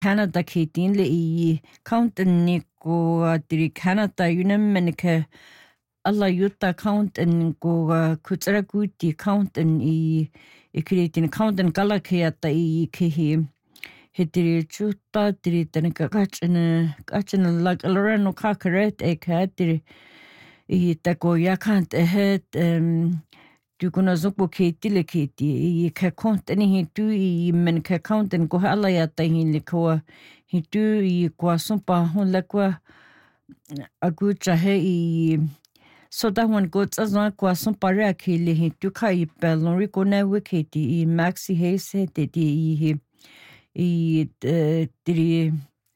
Canada ketin le I countin ni go diri Canada yunemenike alla yutta countin go kutsara guti countin I creating countin galakiyata I kihi hitiri chuta diri tanaka kachina lag alorano kakaret ekatiri I tako yakant ahead du kuna zupo ketile keti I ka countin hi tu I men ka countin go alla yata hi likoa hi tu I kwa sumpa hon lakwa agucha he I so that one goes as one kwa sumpa rea kili hi tu ka I pelon riko na wiketi I maxi he se te di I diri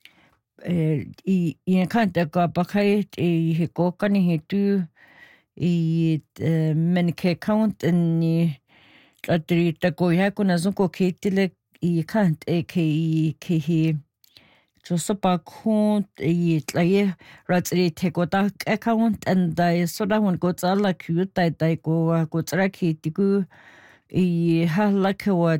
I kanta ka bakai I he kokani he tu I men ke count ni atri ta ko ya kuna zunko ketile I kant ke he so sopa kunt I tlaye ratsri te ko ta account and I so that one goes alla cute tai ko tsra ketiku I halaka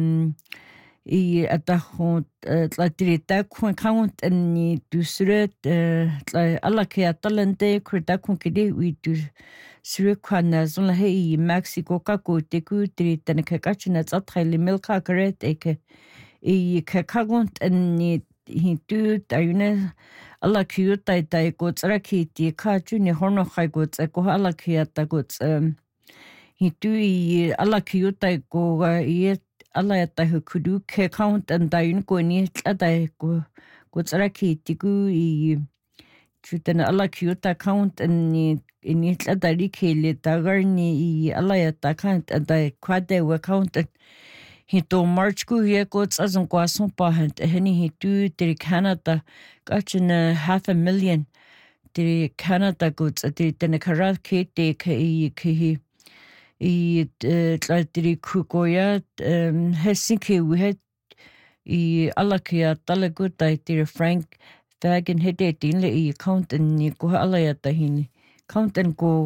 I atahont tlatrita kun count ni dusret alla ke talente krita kun kidi we do sure kwana zon he Mexico ka ko te ku trita ne ka kachina tsathile milka kret eke I ka kagont ni hi tu tayune alla kyuta tai ko tsra kiti ka chuni horno khai ko ko alla kyata ko hi tu I alla kyuta ko alla yata kudu ke count and dain ko ni tlada ko tsara kiti ku I chutana alla kyuta count and ni tlada rikele tagarni I alla yata count and I kwade we count hito march ku ye ko tsazon kwa sompa hand heni hitu diri Canada gachina 500,000 diri Canada ko tsati tena karat kete ke I tlatiri kukoya Helsinki we had I alakia talaguta diri Frank Fagan hede dinle I countin ni ko alayata hini countin ko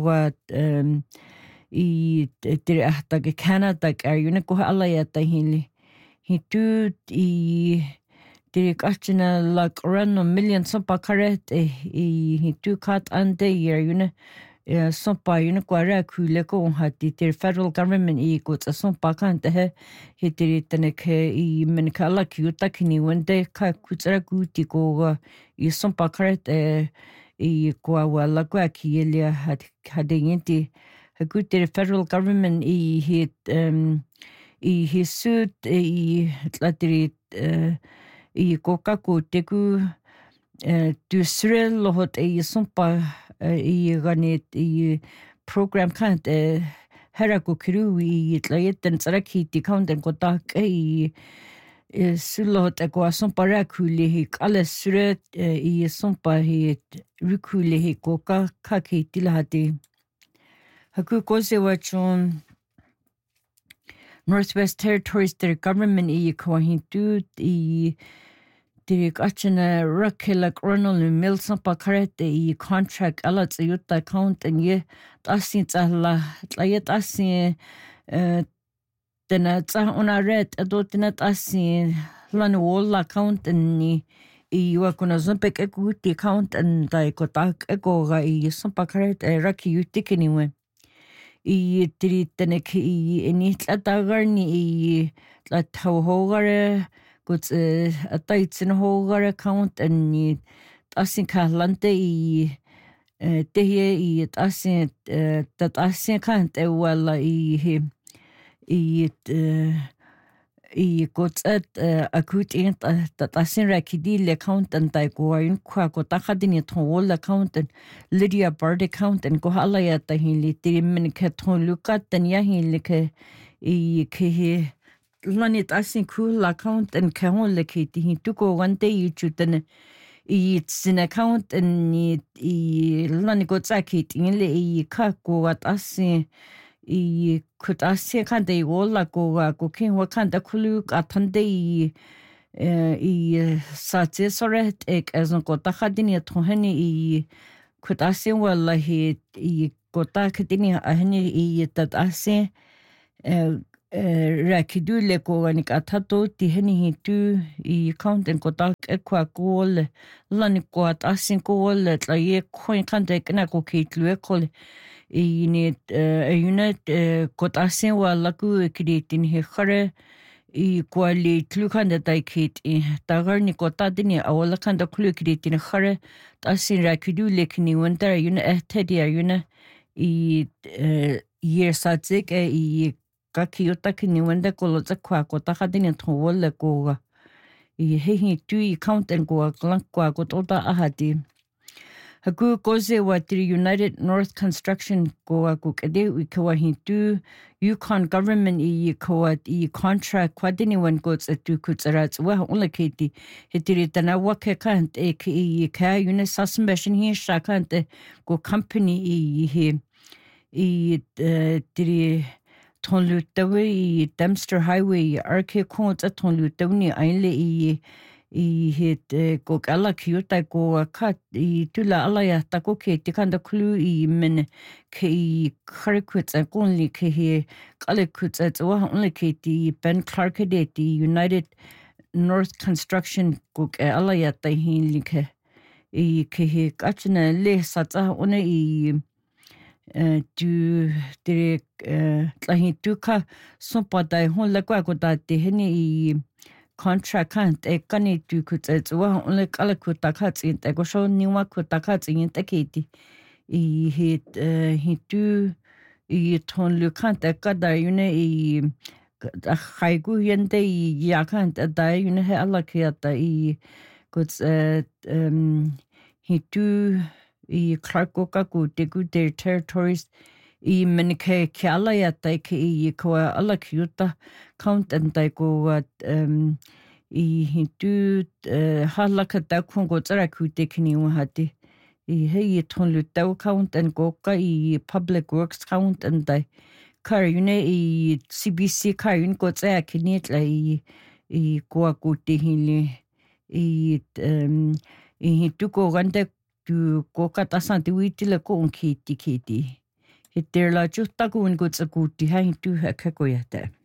I diri ahtaga Canada ar yuna ko alayata hini hitu I diri kachina like run a million sompa karet I hitu kat ande yer yuna sompa yuna kwara kule ko hati ter federal government I ko sompa kante he diri tanake I men kala kyuta kini wende ka kutsara guti ko I sompa karet I kwa wala kwa kielia hade yenti haguti federal government I hit I suit I tlatiri I koka ko teku du srel lohot I sompa I ganit I program kant hera ko kru I tlayetten tsaraki ti counten ko tak I sulot ko sompa rakuli hi alle sret I sompa hi rukuli hi koka kaki tilhati haku ko se wachon Northwest Territories their government I ko hintu I diri kachina rakela kronol mil sampa karete I contract alats yutta count and ye tasin tsala tlayet asin tena tsa ona red adotina tasin lan wall account and ni I wakuna zompek ekuti count and dai kotak ekoga I sampa karete raki yutikini we I diri tenek I ni tlatagarni I tlatauhogare guts ataitsin hogare count and ni tasin kalante I tehie I tasin tasin kant wala I guts akut int tasin rakidile count and tai go in kwa ko takadini thol account and Lydia Bird account and go halaya tahili timin keton lukat and yahin like I ke lanit asin cool account and kahon lekiti hi tuko one day you chutan it's an account and ni lani go tsakit in le ka ko wat asin I could asin kan de wala ko kin wa kan da kulu atande I sache soret ek azon ko takadini thohani I could asin wala hi I ko takadini ahni I tat asin rakidu le ko ani katato ti heni hitu I accountant ko tak e kwa ko le lani ko at asin ko le tla ye coin kante kana ko kitlu e ko I ne unit ko asin wa laku kiditin he khare I ko le tlu kante tai kit I tagar ni ko tadini awala kante klu kiditin khare asin rakidu le kini wanta unit tedia unit I year satsik I ka kiota kini wenda ko lo tsa kwa ko ta khadini thowo le ko I he tu I accountant ko klan ko tota ahati haku ko se wa tri United North Construction ko ko kede I ko hi tu Yukon government I ko I contract kwadini wan ko tsa tu ku tsara wa onla kiti hitiri tana wa ke kant e I ka unit suspension hi shakante ko company I he I tri Tonlu tawi Dempster Highway arke kont a tonlu tawni ainle I hit ko ala kiuta ko kat I tula ala ya ta ko ke tikanda klu I men ke I kharikut a konli ke he kalekut at wa only ke ti Ben Clark de ti United North Construction ko ala ya ta hin like I ke he kachna le satsa ona I tu tere tlahi tuka sompatai hon la kwa kota te hene I contract kant e kani tu kutsa wa onle kala kuta katsin te ko sho niwa kuta katsin te kiti I hit hitu I ton lu kant e kada yune I khaigu yende I ya kant da yune he ala kiata I kuts hitu I Clark ko te ku their territories I menike kiala ya tai ke I ko ala kiuta count and tai ko I hitu halaka ta ko tsara ku te kini wa hati I he ton lu tau count and ko ka I public works count and tai kar yune I CBC kar yun ko tsaya kini tla I ko te hili I hitu ko gante tu ko katasan te witile ko on kiti he te la juta ko un go tsakuti ha tu ha ka ko yata